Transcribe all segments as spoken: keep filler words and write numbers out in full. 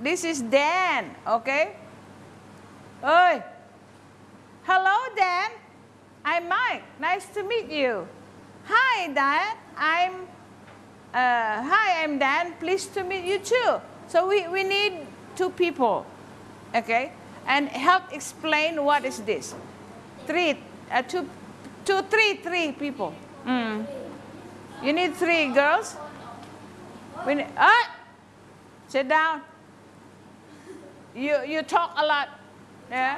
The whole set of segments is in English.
This is Dan, okay? Oi. Hello, Dan. I'm Mike. Nice to meet you. Hi, Dan. I'm, uh, hi, I'm Dan. Pleased to meet you too. So we, we need two people, okay? And help explain what is this. Three, uh, two, two, three, three people. Mm. You need three girls? We need, ah, sit down. You, you talk a lot. Yeah?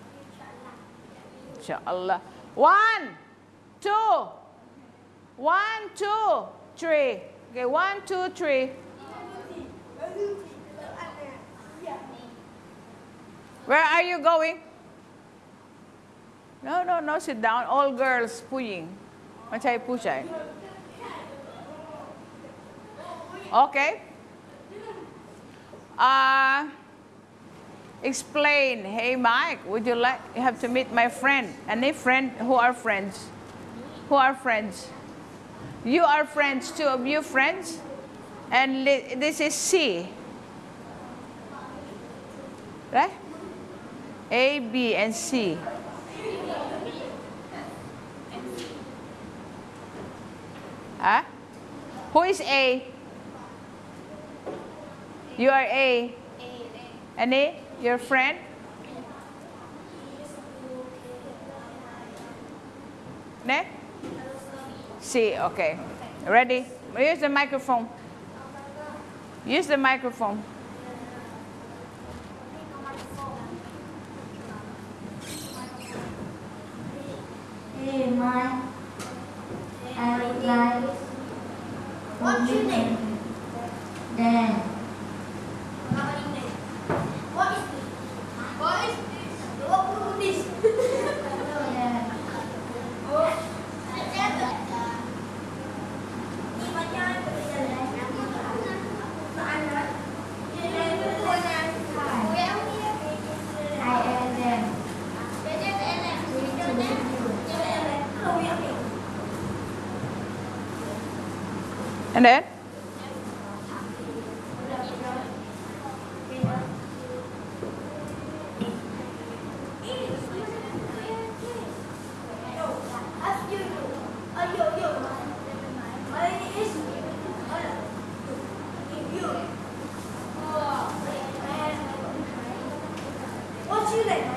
Inshallah. One, two. One, two, three. Okay, one, two, three. Where are you going? No, no, no, sit down. All girls, puying. Machay pushay. Okay. Uh, explain. Hey, Mike, would you like, you have to meet my friend. Any friend, who are friends? Who are friends? You are friends, two of you friends. And this is C. Right? A, B, and C. Huh? Who is A? You are A. And A, your friend? Ne? C, okay. Ready? Use the microphone. Use the microphone. Hey, Mike. I would like. What's your name? Dan. What is this? What is this? What is this? And then? What's your name?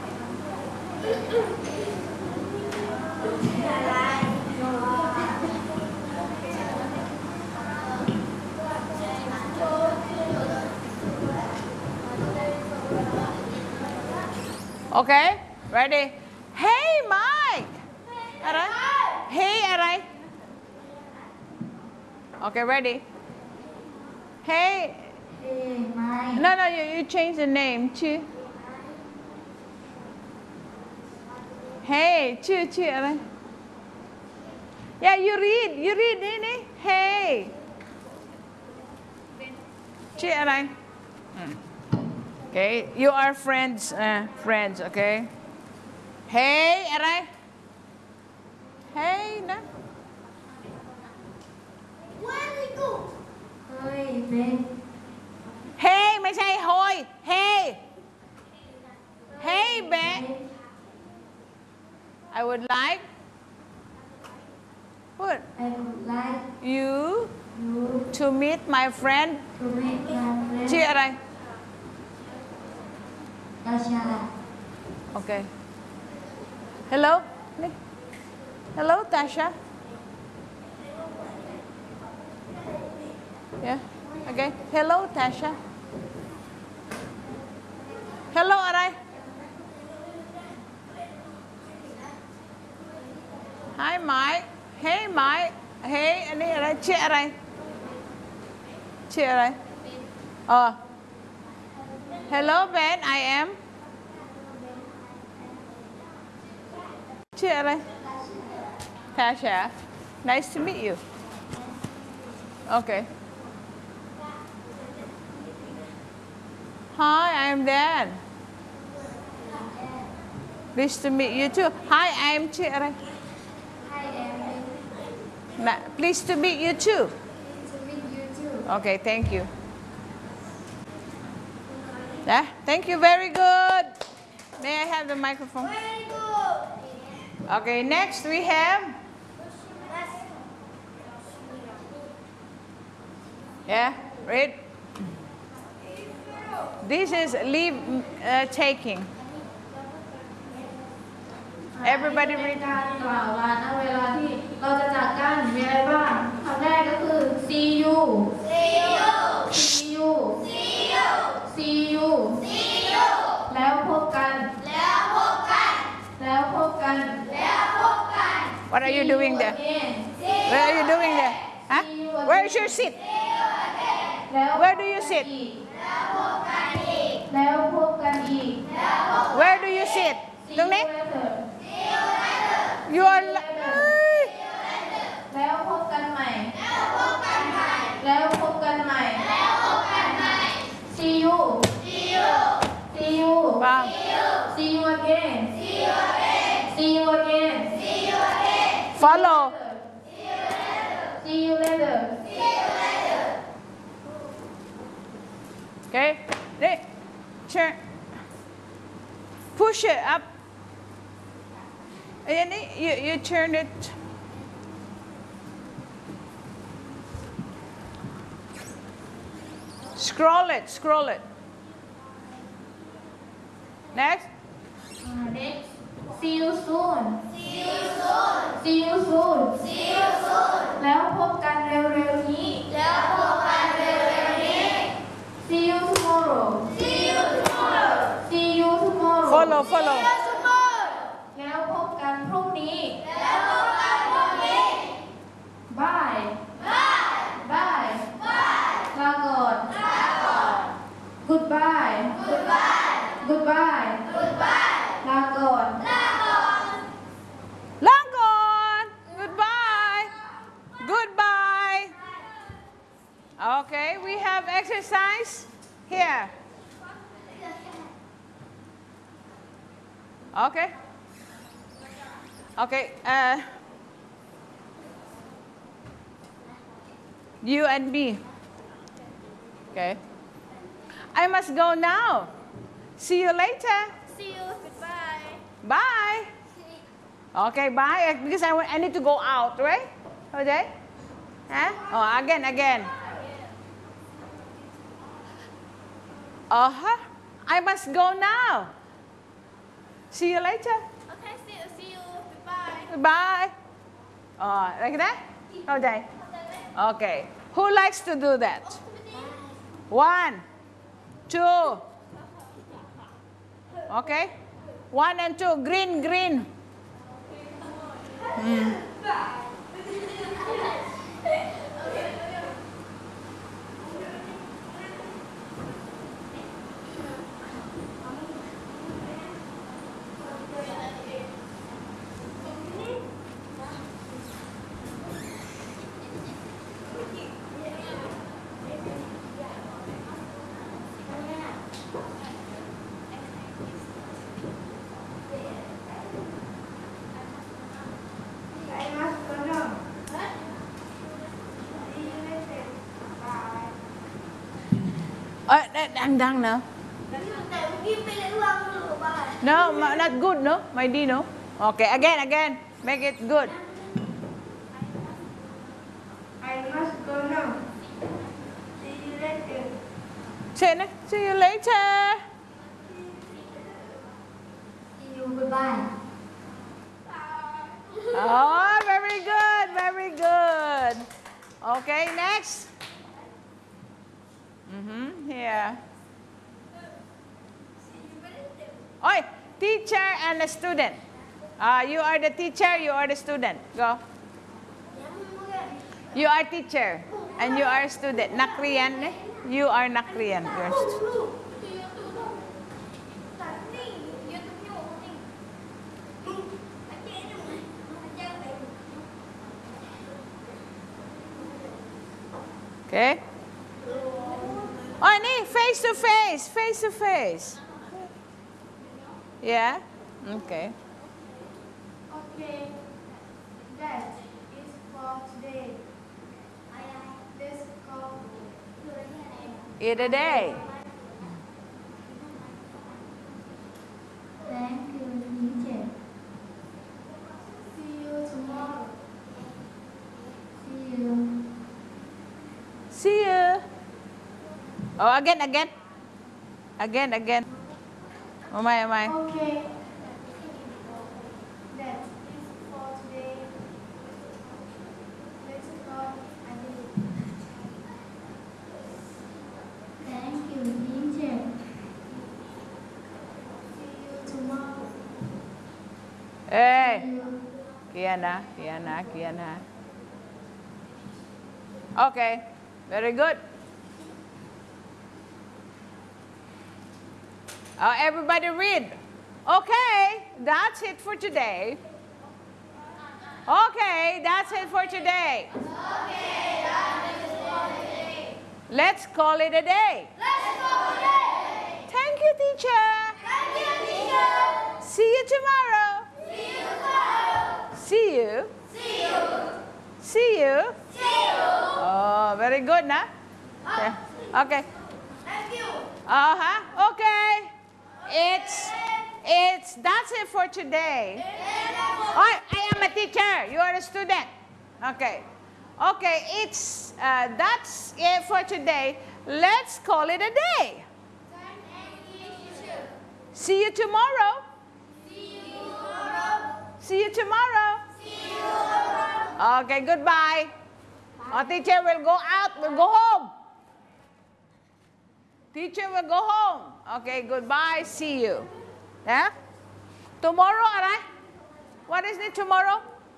Okay, ready? Hey, Mike! Aray? Hey, aray? Okay, ready? Hey. Hey, Mike. No, no, you, you change the name. Chu. Hey, Chu, Chu, aray? Yeah, you read. You read, ini. Hey. Chu, aray? Hmm. Okay, you are friends, uh, friends, okay? Hey, aray? Hey, na? Where did you go? Hey, Ben. Hey,ไม่ใช่ hoy. Hey. Hey, Ben. I would like. What? I would like You you to meet my friend. to meet my friend. ชื่ออะไร Tasha. Okay. Hello. Hello, Tasha. Yeah. Okay. Hello, Tasha. Hello, อะไร Hi, Mike. Hey, Mike. Hey, อันนี้อะไรชื่ออะไรชื่ออะไรอ๋อ Hello, Ben. I am. ชื่ออะไร Tasha. Nice to meet you. Okay. Hi, I'm Dan. Pleased to meet you too. Hi, I'm ชื่ออะไร Hi, Erin. Na- Pleased to meet you too. To meet you too. Okay, thank you. Yeah, thank you, very good. May I have the microphone? Very good. Okay, next we have, yeah, read. This is leave uh, taking. Everybody read. การกล่าวลาณเวลาที่เราจะจากกันมีอะไรบ้างคำแรกก็คือ see you See you. see you See you. see you See you. แล้วพบกันแล้วพบกันแล้วพบกันแล้วพบกัน What are you doing there? again Where are you doing there? Huh? Where is your seat? แล้ว Where do you sit? แล้วพบกันอีกแล้วพบกันอีก Where do you sit? see ตรง you นี้ later You are. แล้วพบกันใหม่แล้วพบกันใหม่แล้วพบกันใหม่แล้วพบกันใหม่ see you See you. see you Wow. see you again See you again. see you again See you again. Follow. see you later See you later. Okay. Then turn. Push it up. And then you, you turn it. Scroll it, scroll it. Next. Uh, next see you soon See you soon. see you soon See you soon. แล้วพบกันเร็วๆนี้แล้วพบกันเร็วๆนี้ see you tomorrow See you tomorrow. see you tomorrow Follow, follow. See you tomorrow. แล้วพบกันพรุ่งนี้แล้วพบกันพรุ่งนี้ bye Bye. bye Bye. ลาก่อนลาก่อน goodbye Goodbye. goodbye Goodbye. ลาก่อนลาก่อน Long gone. Goodbye. Goodbye. Okay, we have exercise here. Okay. Okay. Uh, you and me. Okay. I must go now. See you later. See you. Goodbye. Bye. Okay, bye. Because I, want- I need to go out, right? Okay? Huh? Oh, again, again. Uh-huh. I must go now. See you later. Okay. See you. See you. Goodbye. Bye. Oh, like that? Okay. Okay. Who likes to do that? One, two. Okay? One and two. Green, green. Mm. I must go now เอ้ยดังๆ no แต่เมื่อกี้ไปเรียนวางมือบ้าน no ma- not good no my D no okay again again make it good I must go now see you later say it, see you later see you goodbye oh very good very good okay next mm-hmm here Oi, teacher and a student. Uh, you are the teacher, you are the student. Go. You are teacher and you are student. Nakriyan eh? You are nakriyan. You are stu- Okay? Oh, ni, face to face, face to face. Yeah? Okay. okay that is for today let's go Eat a day. Thank you, teacher. See you tomorrow. See you. See you. Oh, again, again. Again, again. Oh my, oh my. Okay. That's it for today. Let's go again. Thank you, teacher. See you tomorrow. Hey. See you. Kiana, Kiana, Kiana. Okay, very good. Uh, everybody read. Okay, that's it for today. Okay, that's it for today. Okay, that's it for today. Let's call it a day. Let's go today. Thank you, teacher. Thank you, teacher. See you tomorrow. See you tomorrow. See you. See you. See you. See you. Oh, very good, nah? Yeah. Okay. Thank you. Uh-huh. Okay. It's, it's, that's it for today. Oh, I am a teacher. You are a student. Okay. Okay, it's, uh, that's it for today. Let's call it a day. See you tomorrow. See you tomorrow. See you tomorrow. See you tomorrow. Okay, goodbye. Our teacher will go out, will go home. Teacher will go home. Okay, goodbye. See you. Yeah? Tomorrow, alright? What is it tomorrow?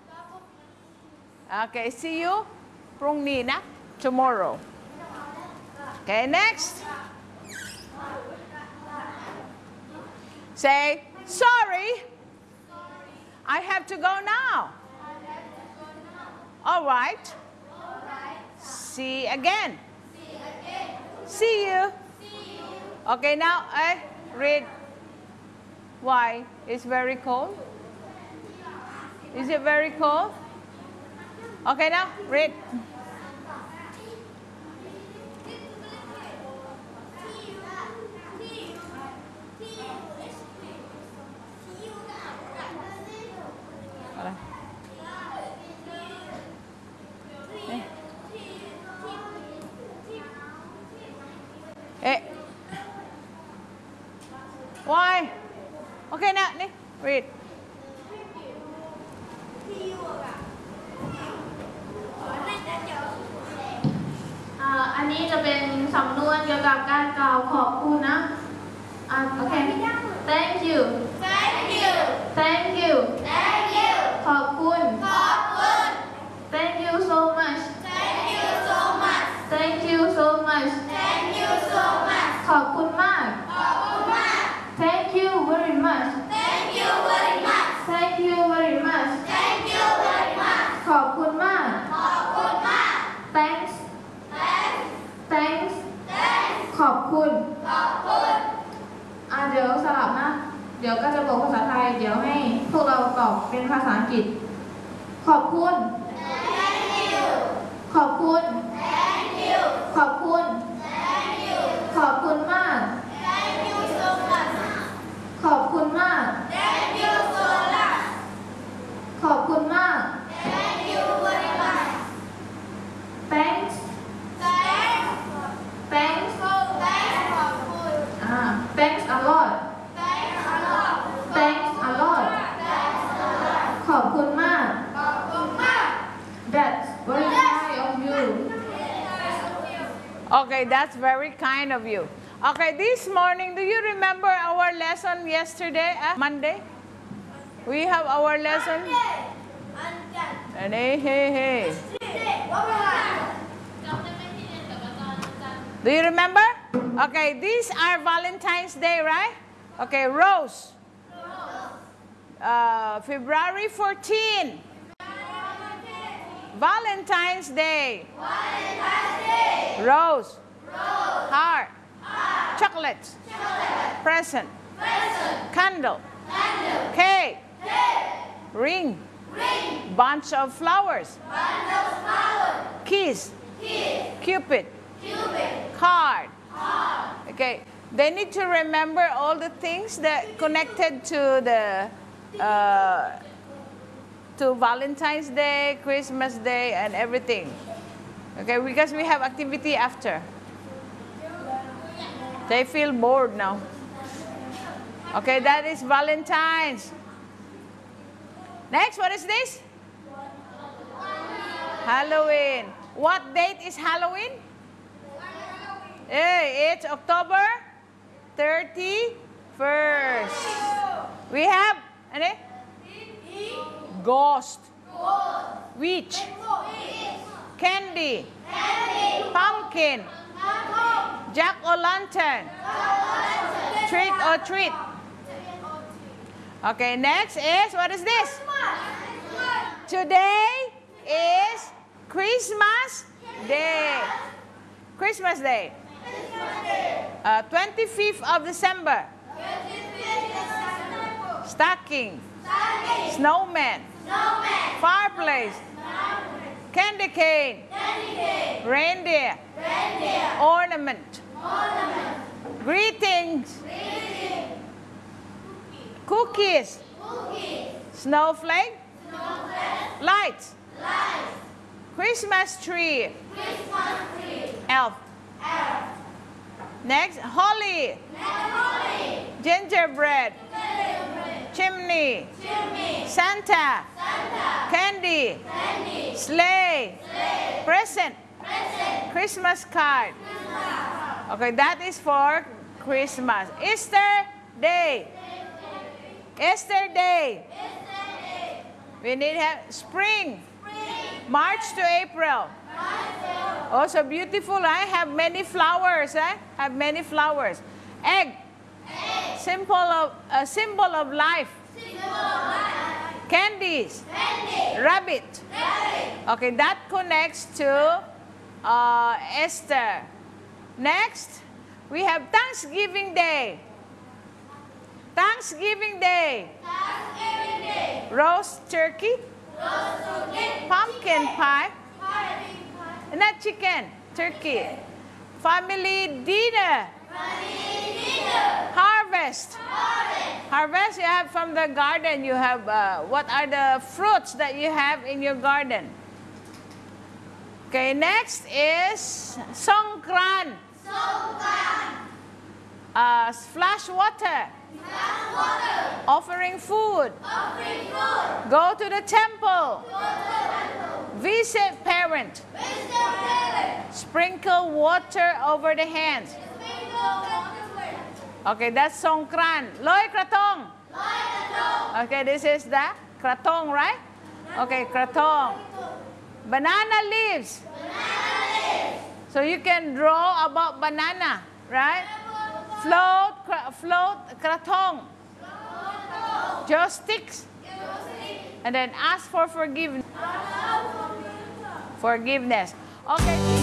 Okay, see you. พรุ่งนี้นะ tomorrow. Okay, next. Say, sorry. I have to go now. All right. See again. See you. Okay, now I read. Why? It's very cold. Is it very cold? Okay, now read. Eh. Why? Okay, now, read. อ่าอันนี้จะเป็นสำนวนเกี่ยวกับการกล่าวขอบคุณนะอ่าโอเค thank you Thank you. thank you Thank you. ขอบคุณขอบคุณ thank you so much Thank you so much. thank you so much Thank you so much. ขอบคุณมากขอบคุณมาก thank you very much Thank you very much. thank you very much Thank you very much. ขอบคุณมากขอบคุณมาก thanks Thanks. thanks Thanks. ขอบคุณขอบคุณอ่าเดี๋ยวสลับนะ เดี๋ยวก็จะบอกภาษาไทย เดี๋ยวให้พวกเราตอบเป็นภาษาอังกฤษ ขอบคุณ Thank you. ขอบคุณ Thank you. ขอบคุณ Thank you. ขอบคุณมาก Thank you so much. ขอบคุณมาก Thank you so much. ขอบคุณมาก Thank you very much. thanks Thanks. thanks Thanks ขอบคุณอ่า thanks a lot Thanks a lot. thanks a lot Thanks a lot. ขอบคุณมากขอบคุณมาก that's very kind of you Okay, that's very kind of you. Okay, this morning, do you remember our lesson yesterday, uh, Monday? We have our lesson. And hey, hey, hey. Do you remember? Okay, these are Valentine's Day, right? Okay, Rose. Uh, February fourteenth. Valentine's Day. Rose. Heart. Chocolate. Present. Candle. Cake. Ring. Bunch of flowers. Kiss. Cupid. Card. Okay. They need to remember all the things that connected to the uh, to Valentine's Day, Christmas Day, and everything. Okay, because we have activity after. They feel bored now. Okay, that is Valentine's. Next, what is this? Halloween. What date is Halloween? Hey, it's October thirty-first. We have ano? Ghost. Witch. Candy. Pumpkin. Jack-o'-lantern. Trick or treat. Okay, next is, what is this? Today is Christmas Day. Christmas Day. Uh, twenty-fifth of December. Stocking. Snowman. Fireplace. Candy cane. Reindeer. Ornament. Greetings. Cookies. Snowflake. Lights. Christmas tree. Elf. Next, holly. Gingerbread. Chimney. Santa. Candy. Sleigh. Present. Christmas card. Okay, that is for Christmas. Easter Day. Easter Day. We need have spring. March to April. Also beautiful. I have many flowers. I have many flowers. Egg. Symbol of a symbol of life. Candies. Rabbit. Okay, that connects to uh, Esther. Next, we have Thanksgiving Day. Thanksgiving Day. Roast turkey. Pumpkin pie. Not chicken, turkey. Family dinner. Harvest. Harvest you have from the garden. You have, uh, what are the fruits that you have in your garden? Okay, next is Songkran. Uh, splash water. Offering food. Go to the temple. Visit parent. Sprinkle water over the hands. Okay, that's Songkran. Loy Kratong. Okay, this is the Kratong, right? Okay, Kratong. Banana leaves. So you can draw about banana, right? Float, float, Kratong. Just sticks. And then ask for forgiveness. Forgiveness. Okay.